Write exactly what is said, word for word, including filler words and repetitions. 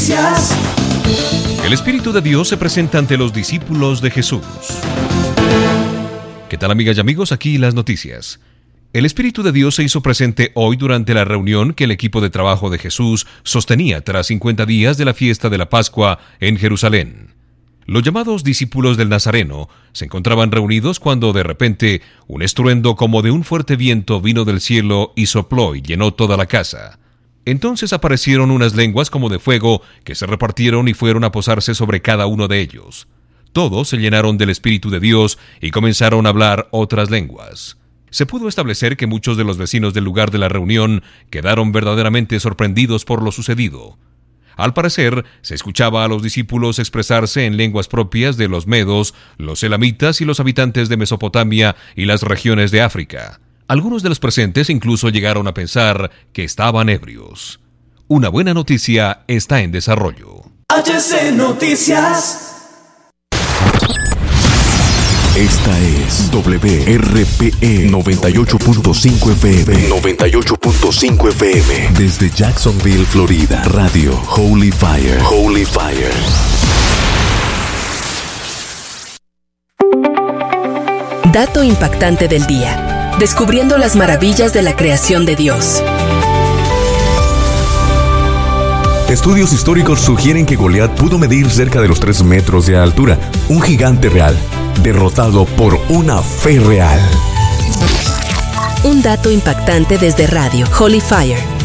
Noticias. El Espíritu de Dios se presenta ante los discípulos de Jesús. ¿Qué tal, amigas y amigos? Aquí las noticias. El Espíritu de Dios se hizo presente hoy durante la reunión que el equipo de trabajo de Jesús sostenía tras cincuenta días de la fiesta de la Pascua en Jerusalén. Los llamados discípulos del Nazareno se encontraban reunidos cuando de repente un estruendo como de un fuerte viento vino del cielo y sopló y llenó toda la casa. Entonces aparecieron unas lenguas como de fuego que se repartieron y fueron a posarse sobre cada uno de ellos. Todos se llenaron del Espíritu de Dios y comenzaron a hablar otras lenguas. Se pudo establecer que muchos de los vecinos del lugar de la reunión quedaron verdaderamente sorprendidos por lo sucedido. Al parecer, se escuchaba a los discípulos expresarse en lenguas propias de los medos, los elamitas y los habitantes de Mesopotamia y las regiones de África. Algunos de los presentes incluso llegaron a pensar que estaban ebrios. Una buena noticia está en desarrollo. H C Noticias. Esta es W R P E noventa y ocho punto cinco F M. noventa y ocho punto cinco F M. Desde Jacksonville, Florida. Radio Holy Fire. Holy Fire. Dato impactante del día. Descubriendo las maravillas de la creación de Dios. Estudios históricos sugieren que Goliat pudo medir cerca de los tres metros de altura. Un gigante real, derrotado por una fe real. Un dato impactante desde Radio Holy Fire.